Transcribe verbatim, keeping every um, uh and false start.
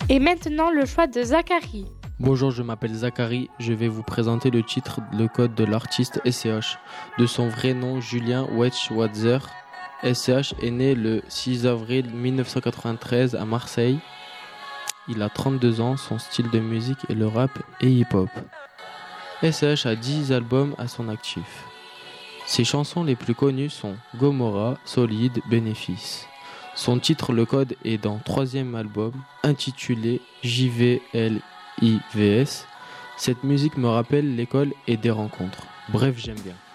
Et maintenant, le choix de Zachary. Bonjour, je m'appelle Zachary, je vais vous présenter le titre, le code de l'artiste S C H. De son vrai nom, Julien Wetschwatzer, S C H est né le six avril mille neuf cent quatre-vingt-treize à Marseille. Il a trente-deux ans, son style de musique est le rap et hip-hop. S C H a dix albums à son actif. Ses chansons les plus connues sont Gomorrah, Solide, Bénéfice. Son titre Le Code est dans troisième album intitulé J V L I V S. Cette musique me rappelle l'école et des rencontres. Bref, j'aime bien.